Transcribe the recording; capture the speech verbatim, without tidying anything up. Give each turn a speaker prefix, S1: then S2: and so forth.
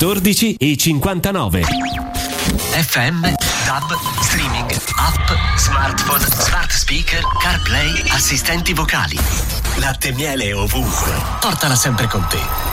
S1: quattordici e cinquantanove.
S2: F M, D A B, streaming, app, smartphone, smart speaker, CarPlay, assistenti vocali. Latte e miele ovunque. Portala sempre con te.